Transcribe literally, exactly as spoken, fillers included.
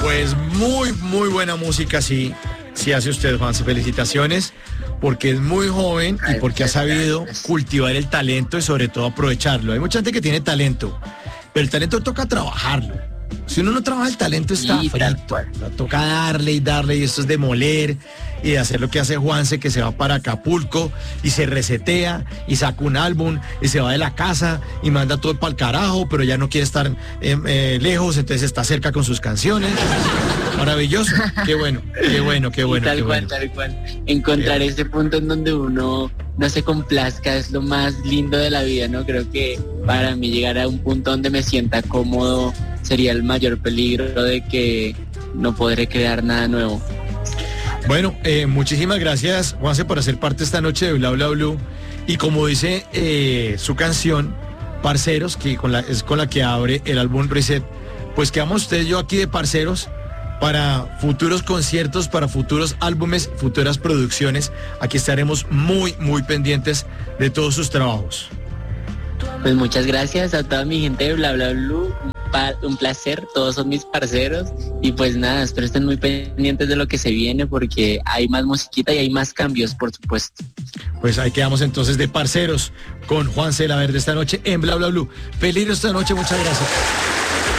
Pues muy, muy buena música, sí, sí hace usted, Juanse. Felicitaciones, porque es muy joven y porque ha sabido cultivar el talento y sobre todo aprovecharlo. Hay mucha gente que tiene talento, pero el talento toca trabajarlo. Si uno no trabaja el talento está Sí, tal frito. cual. Lo toca darle y darle, y esto es demoler y de hacer lo que hace Juanse, que se va para Acapulco y se resetea y saca un álbum y se va de la casa y manda todo para el carajo, pero ya no quiere estar eh, eh, lejos, entonces está cerca con sus canciones. Maravilloso. Qué bueno, qué bueno, qué bueno. Y tal qué cual, bueno. tal cual. Encontrar ese punto en donde uno no se complazca es lo más lindo de la vida, ¿no? Creo que para mí llegar a un punto donde me sienta cómodo sería el mayor peligro de que no podré crear nada nuevo. Bueno, eh, muchísimas gracias, Juanse, por hacer parte esta noche de Bla Bla Blue. Y como dice eh, su canción, Parceros, que con la, es con la que abre el álbum Reset, pues quedamos usted y yo aquí de parceros para futuros conciertos, para futuros álbumes, futuras producciones. Aquí estaremos muy, muy pendientes de todos sus trabajos. Pues muchas gracias a toda mi gente de Bla Bla Blue. Un placer, todos son mis parceros y pues nada, espero estén muy pendientes de lo que se viene porque hay más musiquita y hay más cambios, por supuesto. Pues ahí quedamos entonces de parceros con Juanse La Verde esta noche en Bla Bla Blue. Feliz esta noche, muchas gracias.